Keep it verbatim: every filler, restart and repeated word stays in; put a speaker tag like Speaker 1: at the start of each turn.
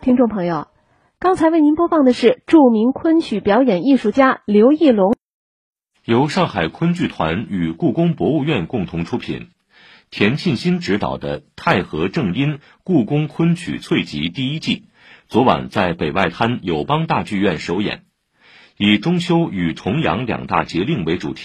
Speaker 1: 听众朋友，刚才为您播放的是著名昆曲表演艺术家刘义隆
Speaker 2: 由上海昆剧团与故宫博物院共同出品，田沁鑫执导的《太和正音故宫昆曲粹集》第一季，昨晚在北外滩友邦大剧院首演，以中秋与重阳两大节令为主题。